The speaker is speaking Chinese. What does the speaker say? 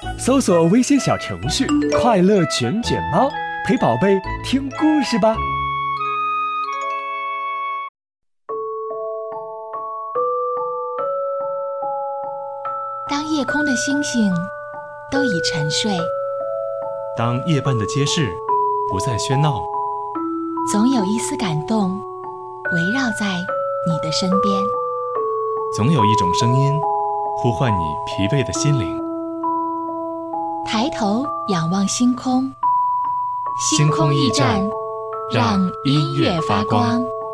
搜索微信小程序快乐卷卷猫，陪宝贝听故事吧。 当夜空的星星都已沉睡， 当夜半的街市不再喧闹， 总有一丝感动围绕在你的身边， 总有一种声音呼唤你疲惫的心灵。 抬头仰望星空， 星空驿站，让音乐发光。